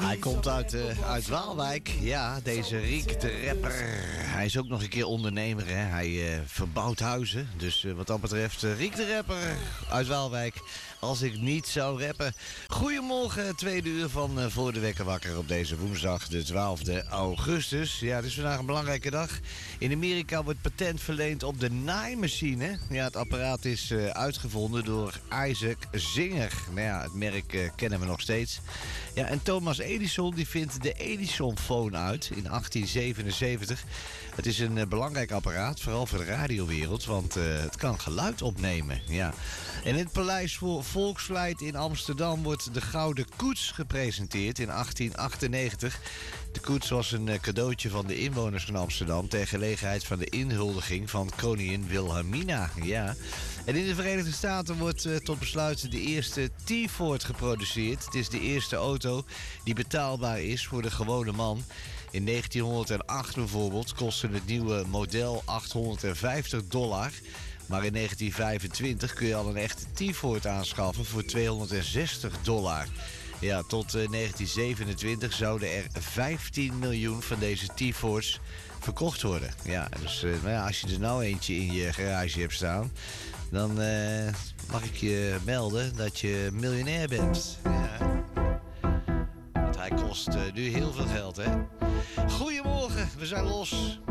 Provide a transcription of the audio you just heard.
Hij komt uit Waalwijk. Ja, deze Riek de rapper. Hij is ook nog een keer ondernemer. Hè? Hij verbouwt huizen. Dus wat dat betreft, Riek de rapper uit Waalwijk. Als ik niet zou rappen. Goedemorgen, tweede uur van Voor de Wekker Wakker op deze woensdag, de 12e augustus. Ja, het is vandaag een belangrijke dag. In Amerika wordt patent verleend op de naaimachine. Ja, het apparaat is uitgevonden door Isaac Singer. Nou ja, het merk kennen we nog steeds. Ja, en Thomas Edison die vindt de Edison-phone uit in 1877. Het is een belangrijk apparaat, vooral voor de radiowereld, want het kan geluid opnemen. Ja. En in het Paleis voor Volksvlijt in Amsterdam wordt de Gouden Koets gepresenteerd in 1898. De koets was een cadeautje van de inwoners van Amsterdam ter gelegenheid van de inhuldiging van koningin Wilhelmina. Ja. En in de Verenigde Staten wordt tot besluit de eerste T-Ford geproduceerd. Het is de eerste auto die betaalbaar is voor de gewone man. In 1908 bijvoorbeeld kostte het nieuwe model $850. Maar in 1925 kun je al een echte T-Ford aanschaffen voor $260. Ja, tot 1927 zouden er 15 miljoen van deze T-Fords verkocht worden. Ja, dus als je er nou eentje in je garage hebt staan, dan mag ik je melden dat je miljonair bent. Ja. Want hij kost nu heel veel geld, hè? Goedemorgen, we zijn los.